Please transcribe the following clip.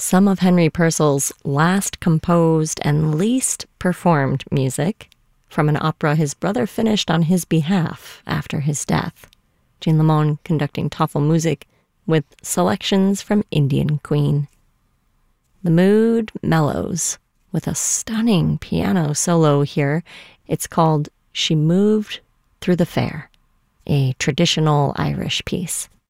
some of Henry Purcell's last composed and least performed music from an opera his brother finished on his behalf after his death. Jean Lamont conducting Tafelmusik with selections from Indian Queen. The mood mellows with a stunning piano solo here. It's called She Moved Through the Fair, a traditional Irish piece.